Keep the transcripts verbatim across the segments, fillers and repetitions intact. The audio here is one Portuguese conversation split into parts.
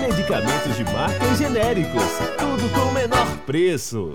medicamentos de marca e genéricos, tudo com o menor preço.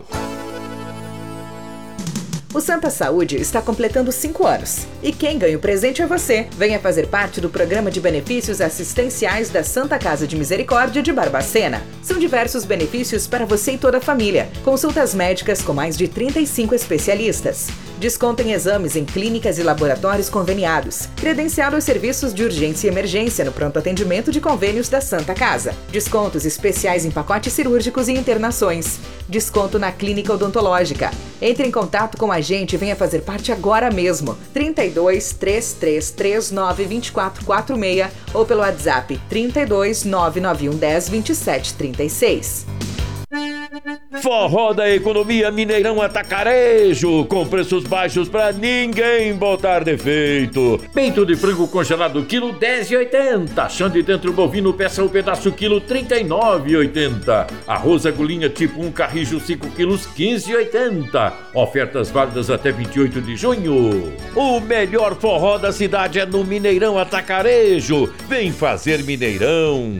O Santa Saúde está completando cinco anos. E quem ganha o presente é você. Venha fazer parte do programa de benefícios assistenciais da Santa Casa de Misericórdia de Barbacena. São diversos benefícios para você e toda a família. Consultas médicas com mais de trinta e cinco especialistas. Desconto em exames em clínicas e laboratórios conveniados. Credenciado aos serviços de urgência e emergência no pronto atendimento de convênios da Santa Casa. Descontos especiais em pacotes cirúrgicos e internações. Desconto na clínica odontológica. Entre em contato com a gente e venha fazer parte agora mesmo. trinta e dois, três três três nove, dois quatro quatro seis ou pelo WhatsApp trinta e dois, nove nove um um zero, vinte e sete trinta e seis. Forró da Economia Mineirão Atacarejo, com preços baixos pra ninguém botar defeito. Peito de frango congelado, quilo dez e oitenta. Chão de dentro bovino, peça o pedaço, quilo trinta e nove e oitenta. Arroz agulhinha tipo um carrijo, cinco quilos, quinze e oitenta. Ofertas válidas até vinte e oito de junho. O melhor forró da cidade é no Mineirão Atacarejo. Vem fazer Mineirão.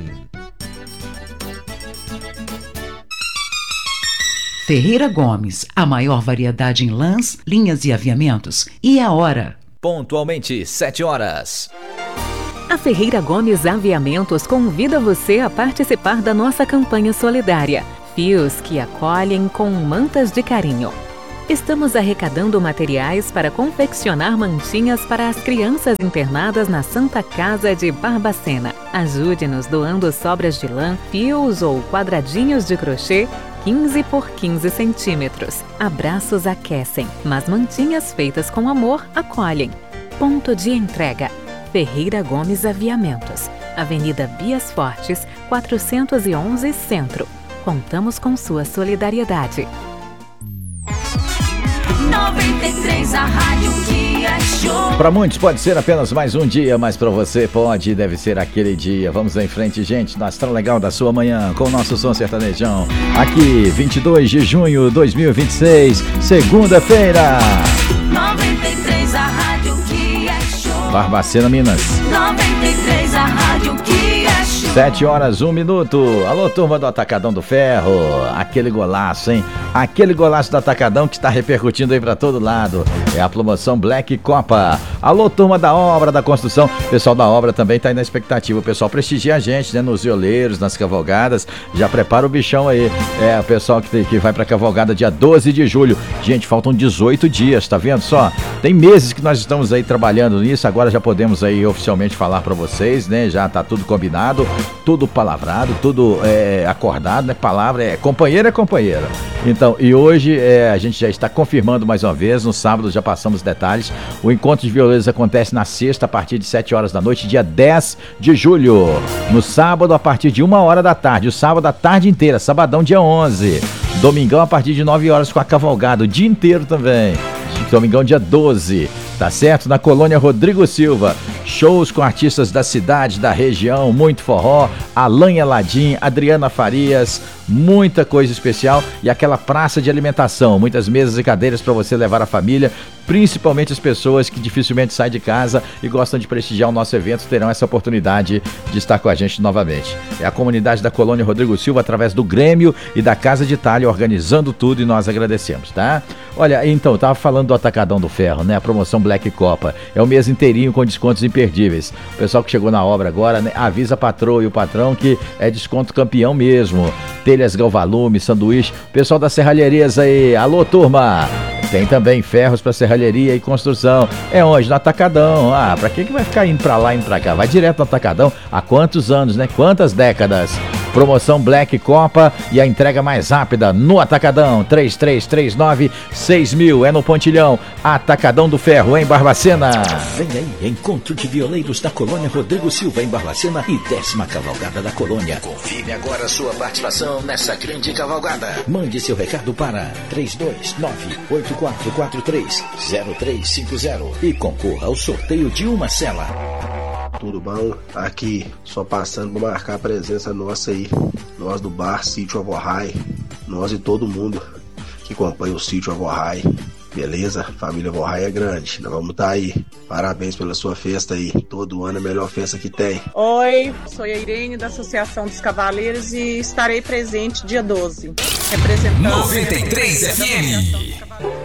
Ferreira Gomes, a maior variedade em lãs, linhas e aviamentos. E a hora? Pontualmente, sete horas. A Ferreira Gomes Aviamentos convida você a participar da nossa campanha solidária. Fios que acolhem com mantas de carinho. Estamos arrecadando materiais para confeccionar mantinhas para as crianças internadas na Santa Casa de Barbacena. Ajude-nos doando sobras de lã, fios ou quadradinhos de crochê, quinze por quinze centímetros. Abraços aquecem, mas mantinhas feitas com amor acolhem. Ponto de entrega: Ferreira Gomes Aviamentos, Avenida Bias Fortes, quatrocentos e onze, Centro. Contamos com sua solidariedade. noventa e três, a rádio que é show. Para muitos pode ser apenas mais um dia, mas para você pode e deve ser aquele dia. Vamos em frente, gente, no Astral Legal da sua manhã, com o nosso som sertanejão. Aqui, vinte e dois de junho de dois mil e vinte e seis, segunda-feira. noventa e três, a rádio que é show. Barbacena, Minas. noventa e três, a rádio que é show. sete horas, um minuto. Alô, turma do Atacadão do Ferro. Aquele golaço, hein? Aquele golaço do Atacadão que está repercutindo aí pra todo lado. É a promoção Black Copa. Alô, turma da obra, da construção. O pessoal da obra também tá aí na expectativa. O pessoal prestigia a gente, né? Nos violeiros, nas cavalgadas. Já prepara o bichão aí. É, o pessoal que, que vai pra cavalgada dia doze de julho. Gente, faltam dezoito dias, tá vendo só? Tem meses que nós estamos aí trabalhando nisso. Agora já podemos aí oficialmente falar pra vocês, né? Já tá tudo combinado, tudo palavrado, tudo é, acordado, né? Palavra é companheiro é companheira. Então, e hoje é, a gente já está confirmando mais uma vez. No sábado já passamos os detalhes. O encontro de violeiros acontece na sexta a partir de sete horas da noite, dia dez de julho. No sábado a partir de uma hora da tarde. O sábado a tarde inteira, sabadão dia onze. Domingão a partir de nove horas com a cavalgada, o dia inteiro também. Domingão dia doze, tá certo? Na Colônia Rodrigo Silva. Shows com artistas da cidade, da região, muito forró, Alan Aladim, Adriana Farias, muita coisa especial e aquela praça de alimentação, muitas mesas e cadeiras para você levar a família, principalmente as pessoas que dificilmente saem de casa e gostam de prestigiar o nosso evento, terão essa oportunidade de estar com a gente novamente. É a comunidade da Colônia Rodrigo Silva, através do Grêmio e da Casa de Itália, organizando tudo e nós agradecemos, tá? Olha, então, eu tava falando do Atacadão do Ferro, né? A promoção Black Copa. É o mês inteirinho com descontos imperdíveis. O pessoal que chegou na obra agora, né? Avisa a patroa e o patrão que é desconto campeão mesmo. Telhas Galvalume, sanduíche. Pessoal das serralherias aí, alô turma! Tem também ferros para serralheria e construção. É onde? No Atacadão. Ah, pra que que vai ficar indo pra lá e indo pra cá? Vai direto no Atacadão. Há quantos anos, né? Quantas décadas? Promoção Black Copa e a entrega mais rápida no Atacadão. três três três nove, seis mil. É no Pontilhão. Atacadão do Ferro, em Barbacena. Vem aí, encontro de violeiros da Colônia Rodrigo Silva, em Barbacena, e décima cavalgada da Colônia. Confirme agora sua participação nessa grande cavalgada. Mande seu recado para três dois nove, oito quatro quatro três, zero três cinco zero e concorra ao sorteio de uma cela. Tudo bom? Aqui, só passando para marcar a presença nossa aí. Nós do bar Sítio Avorrai. Nós e todo mundo que acompanha o Sítio Avorrai. Beleza? Família Avorrai é grande. Nós vamos estar aí Parabéns pela sua festa aí. Todo ano é a melhor festa que tem. Oi, sou a Irene da Associação dos Cavaleiros e estarei presente dia doze, representando noventa e três F M.